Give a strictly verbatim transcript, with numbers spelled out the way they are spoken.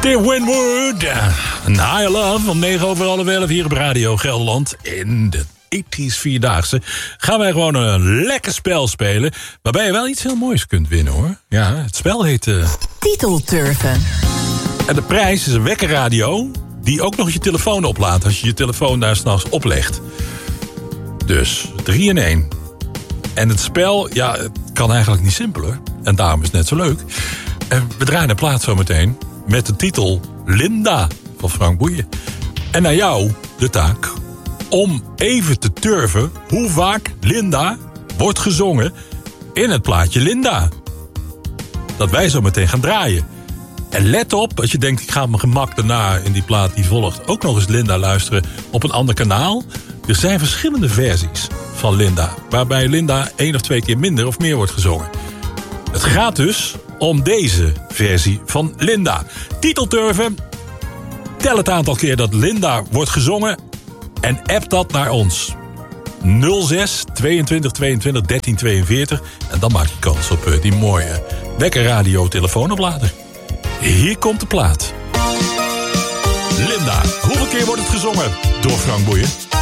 Steve Winwood en Higher Love om negen over half elf hier op Radio Gelderland. In de tachtiger Vierdaagse gaan wij gewoon een lekker spel spelen, waarbij je wel iets heel moois kunt winnen, hoor. Ja, het spel heet... Uh... Titelturven. En de prijs is een wekkerradio die ook nog je telefoon oplaadt als je je telefoon daar 's nachts oplegt. Dus drie in één. En het spel, ja, het kan eigenlijk niet simpeler. En daarom is het net zo leuk. En we draaien de plaat zo meteen met de titel Linda van Frank Boeien. En naar jou de taak om even te turven hoe vaak Linda wordt gezongen in het plaatje Linda. Dat wij zo meteen gaan draaien. En let op, als je denkt, ik ga op mijn gemak daarna in die plaat die volgt ook nog eens Linda luisteren op een ander kanaal. Er zijn verschillende versies van Linda, waarbij Linda één of twee keer minder of meer wordt gezongen. Het gaat dus om deze versie van Linda. Titelturven. Tel het aantal keer dat Linda wordt gezongen en app dat naar ons. nul zes tweeëntwintig tweeëntwintig dertien tweeënveertig. En dan maak je kans op uh, die mooie wekkerradio telefoonoplader. Hier komt de plaat. Linda, hoeveel keer wordt het gezongen door Frank Boeien?